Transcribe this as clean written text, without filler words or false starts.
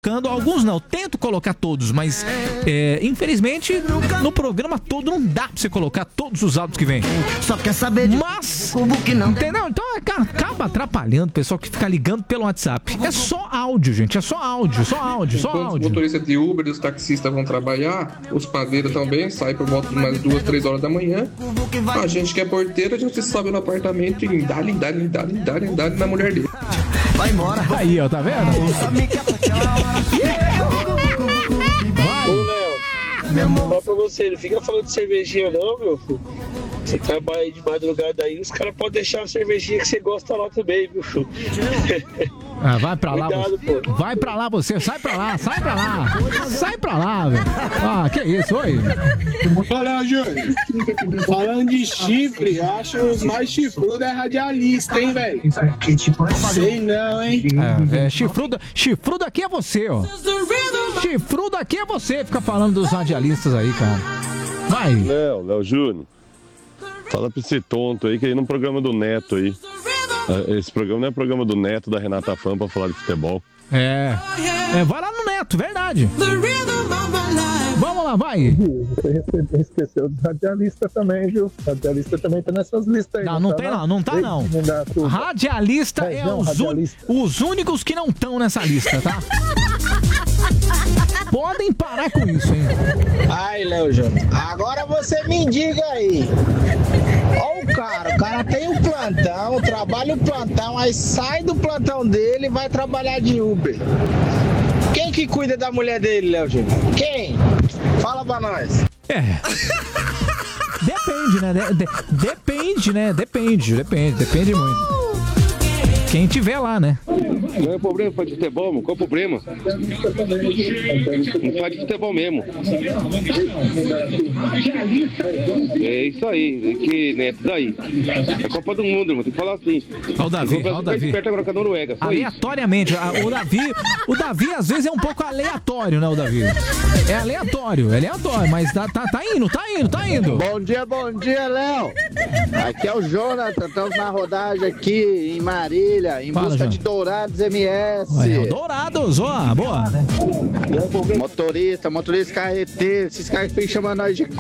colocando, alguns não, eu tento colocar todos, mas infelizmente no programa todo não dá pra você colocar todos os áudios que vem. Só quer saber de Mas, que não. entendeu? Então acaba atrapalhando o pessoal que fica ligando pelo WhatsApp. É só áudio, gente, é só áudio. Enquanto os motoristas de Uber e os taxistas vão trabalhar, os padeiros também saem por volta de umas 2, 3 horas da manhã. A gente que é porteiro, a gente sobe no apartamento e dá-lhe na mulher dele. Vai embora. Aí, ó, tá vendo? Ô, Léo, fala pra você, não fica falando de cervejinha não, meu filho. Você trabalha aí de madrugada aí, os caras podem deixar a cervejinha que você gosta lá também, meu filho. Ah, vai pra lá, Cuidado, você. pô. Vai pra lá você, sai pra lá. Sai pra lá, velho. Ah, que isso, oi? Olha, Júnior, falando de chifre, acho os mais chifrudos é radialista, hein, velho? Sei não, hein? Chifrudo aqui é você, ó. Chifrudo aqui é você, fica falando dos radialistas aí, cara. Vai. Léo Júnior, fala pra esse tonto aí que aí no programa do Neto aí. Esse programa não é programa do Neto, da Renata Fã, pra falar de futebol. Vai lá no Neto, verdade. Vamos lá, vai. Você esqueceu do radialista também, viu? Radialista também tá nessas listas aí. Não tá não. Radialista os únicos que não estão nessa lista, tá? Podem parar com isso, hein? Ai, Léo Júnior, agora você me diga aí. Ó o cara tem o plantão, trabalha o plantão, aí sai do plantão dele e vai trabalhar de Uber. Quem que cuida da mulher dele, Léo Júnior? Quem? Fala pra nós. Depende, né? Depende muito. Quem tiver lá, né? Não é problema falar de futebol, mano. Qual é o problema? Não faz de futebol mesmo. É isso aí, que Neto, daí. É Copa do Mundo, irmão. Tem que falar assim. Ó o Davi. Agora com a Noruega. Aleatoriamente. O Davi às vezes é um pouco aleatório, né, o Davi? É aleatório, mas tá indo. Bom dia, Léo. Aqui é o Jonathan, estamos na rodagem aqui em Marília, em busca de Dourados MS. Dourados, ó, boa. Motorista carreteiro, esses caras ficam chamando nós de